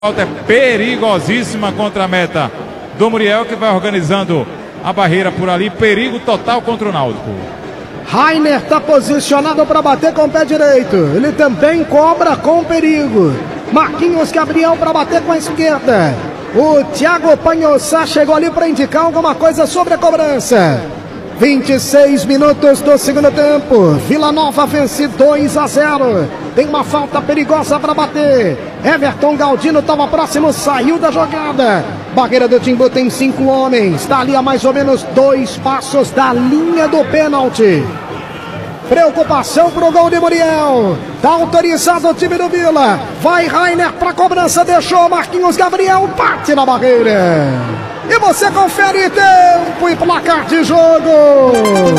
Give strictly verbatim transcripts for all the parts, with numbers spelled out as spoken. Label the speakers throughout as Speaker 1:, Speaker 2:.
Speaker 1: Falta é perigosíssima contra a meta do Muriel, que vai organizando a barreira por ali. Perigo total contra o Náutico.
Speaker 2: Rainer está posicionado para bater com o pé direito. Ele também cobra com perigo. Marquinhos Gabriel para bater com a esquerda. O Thiago Panhossá chegou ali para indicar alguma coisa sobre a cobrança. vinte e seis minutos do segundo tempo. Vila Nova vence dois a zero. Tem uma falta perigosa para bater. Everton Galdino estava próximo, saiu da jogada. Barreira do Timbu tem cinco homens. Está ali a mais ou menos dois passos da linha do pênalti. Preocupação para o gol de Muriel. Está autorizado o time do Vila. Vai Rainer para a cobrança. Deixou Marquinhos Gabriel. Bate na barreira. E você confere tempo e placar de jogo.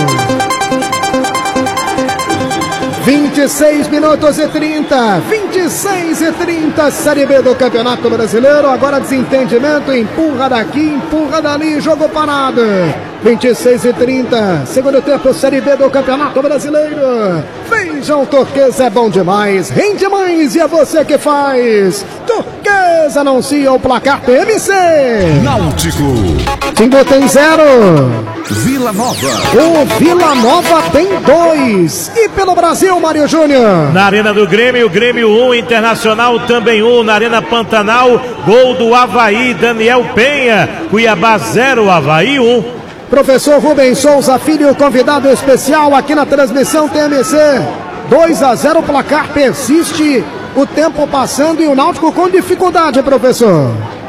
Speaker 2: vinte e seis minutos e trinta. vinte e seis e trinta. Série B do Campeonato Brasileiro. Agora desentendimento. Empurra daqui, empurra dali. Jogo parado. vinte e seis e trinta. Segundo tempo, Série B do Campeonato Brasileiro. Feijão Turquesa é bom demais. Rende mais e é você que faz. Turquesa anuncia o placar P M C.
Speaker 3: Náutico.
Speaker 2: Timbu tem zero.
Speaker 3: Vila Nova.
Speaker 2: O Vila Nova tem dois. E pelo Brasil, Mário Júnior.
Speaker 4: Na Arena do Grêmio, Grêmio um, Internacional também um. Na Arena Pantanal, gol do Avaí, Daniel Penha. Cuiabá zero, Avaí um.
Speaker 2: Professor Rubens Souza Filho, convidado especial aqui na transmissão T M C. dois a zero, o placar persiste, o tempo passando e o Náutico com dificuldade, professor.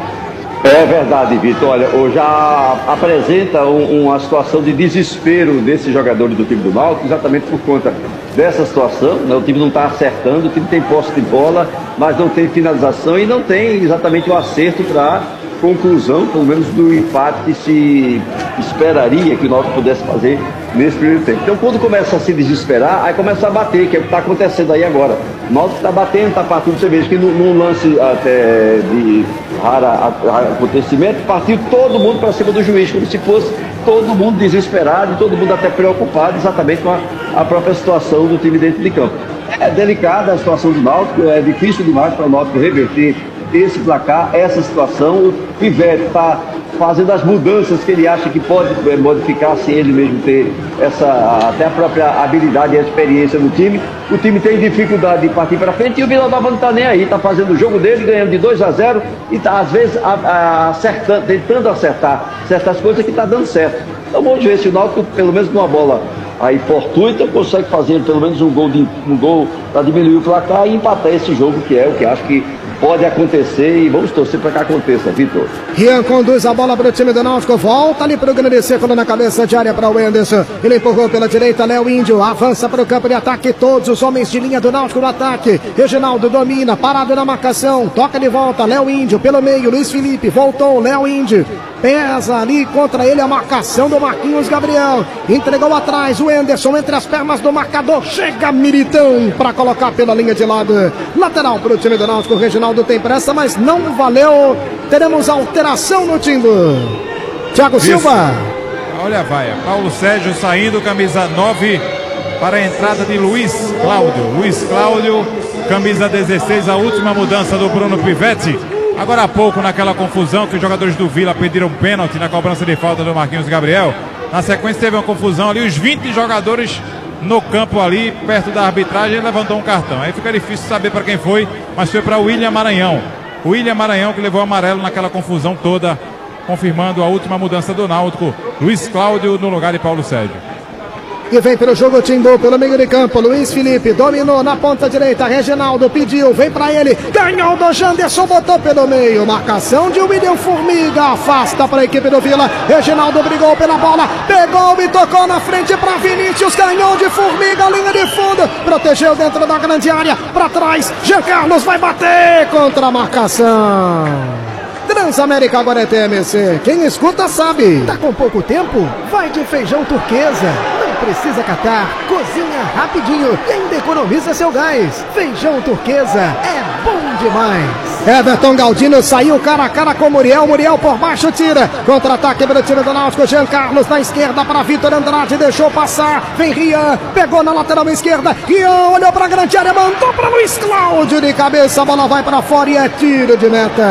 Speaker 5: É verdade, Vitor. Olha, já apresenta um, uma situação de desespero desses jogadores do time do Náutico, exatamente por conta dessa situação, né? O time não está acertando, o time tem posse de bola, mas não tem finalização e não tem exatamente o acerto para conclusão, pelo menos do empate que se esperaria que o Náutico pudesse fazer nesse primeiro tempo. Então, quando começa a se desesperar, aí começa a bater, que é o que está acontecendo aí agora. O Náutico está batendo, está partindo. Você vê que num lance até de rara acontecimento, partiu todo mundo para cima do juiz, como se fosse todo mundo desesperado e todo mundo até preocupado exatamente com a, a própria situação do time dentro de campo. É delicada a situação do Náutico, é difícil demais para o Náutico reverter esse placar, essa situação. O Pivete está fazendo as mudanças que ele acha que pode modificar se ele mesmo ter essa, até a própria habilidade e a experiência no time. O time tem dificuldade de partir para frente e o Vila Nova não está nem aí, está fazendo o jogo dele, ganhando de dois a zero e está às vezes a, a, acertando, tentando acertar certas coisas que está dando certo. Então vamos ver se o Náutico, pelo menos numa bola aí fortuita, consegue fazer pelo menos um gol, de, um gol para diminuir o placar e empatar esse jogo, que é o que acho que pode acontecer, e vamos torcer para que aconteça, Vitor.
Speaker 2: Rian conduz a bola para o time do Náutico, volta ali para o grande círculo na cabeça de área para o Anderson. Ele empurrou pela direita, Léo Índio avança para o campo de ataque, todos os homens de linha do Náutico no ataque. Reginaldo domina, parado na marcação, toca de volta, Léo Índio pelo meio, Luiz Felipe voltou, Léo Índio pesa ali contra ele a marcação do Marquinhos Gabriel, entregou atrás o Anderson entre as pernas do marcador, chega Militão para colocar pela linha de lado, lateral para o time do Náutico. Reginaldo tem pressa, mas não valeu, teremos alteração no Timbu. Thiago
Speaker 1: Isso.
Speaker 2: Silva.
Speaker 1: Olha a vaia, Paulo Sérgio saindo, camisa nove para a entrada de Luiz Cláudio. Luiz Cláudio, camisa dezesseis, a última mudança do Bruno Pivete. Agora há pouco, naquela confusão que os jogadores do Vila pediram pênalti na cobrança de falta do Marquinhos Gabriel. Na sequência teve uma confusão ali, os vinte jogadores no campo ali, perto da arbitragem, ele levantou um cartão. Aí fica difícil saber para quem foi, mas foi para o William Maranhão. O William Maranhão que levou amarelo naquela confusão toda, confirmando a última mudança do Náutico. Luiz Cláudio no lugar de Paulo Sérgio.
Speaker 2: E vem pelo jogo Timbu, pelo meio de campo, Luiz Felipe dominou na ponta direita, Reginaldo pediu, vem pra ele, ganhou do Janderson, botou pelo meio, marcação de William Formiga, afasta pra equipe do Vila, Reginaldo brigou pela bola, pegou e tocou na frente pra Vinícius, ganhou de Formiga, linha de fundo, protegeu dentro da grande área, pra trás, Jean Carlos vai bater contra a marcação. Transamérica agora é T M C, quem escuta sabe.
Speaker 6: Tá com pouco tempo? Vai de Feijão Turquesa. Não precisa catar, cozinha rapidinho e ainda economiza seu gás. Feijão Turquesa é bom demais.
Speaker 2: Everton Galdino saiu cara a cara com o Muriel. Muriel por baixo tira. Contra-ataque para o time do Náutico. Jean Carlos na esquerda para Vitor Andrade. Deixou passar. Vem Rian. Pegou na lateral esquerda. Rian olhou para a grande área. Mandou para Luiz Cláudio de cabeça. A bola vai para fora e é tiro de meta.